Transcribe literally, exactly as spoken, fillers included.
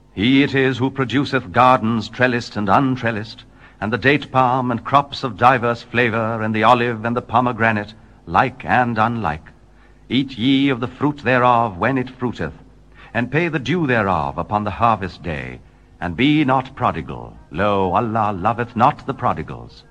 He it is who produceth gardens trellised and untrellised, and the date palm and crops of diverse flavor, and the olive and the pomegranate, like and unlike. Eat ye of the fruit thereof when it fruiteth, and pay the due thereof upon the harvest day, and be not prodigal. Lo, Allah loveth not the prodigals.